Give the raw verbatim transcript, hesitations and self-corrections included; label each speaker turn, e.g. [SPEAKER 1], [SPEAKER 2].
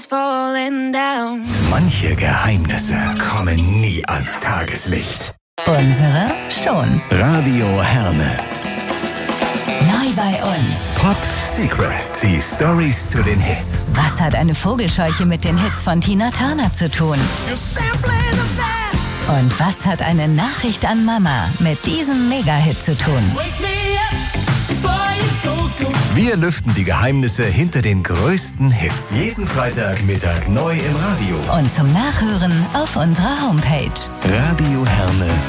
[SPEAKER 1] Manche Geheimnisse kommen nie ans Tageslicht.
[SPEAKER 2] Unsere schon.
[SPEAKER 1] Radio Herne.
[SPEAKER 2] Neu bei uns.
[SPEAKER 1] Pop Secret. Die Stories zu den Hits.
[SPEAKER 2] Was hat eine Vogelscheuche mit den Hits von Tina Turner zu tun? Und was hat eine Nachricht an Mama mit diesem Mega-Hit zu tun?
[SPEAKER 1] Wir lüften die Geheimnisse hinter den größten Hits. Jeden Freitagmittag neu im Radio.
[SPEAKER 2] Und zum Nachhören auf unserer Homepage.
[SPEAKER 1] radio herne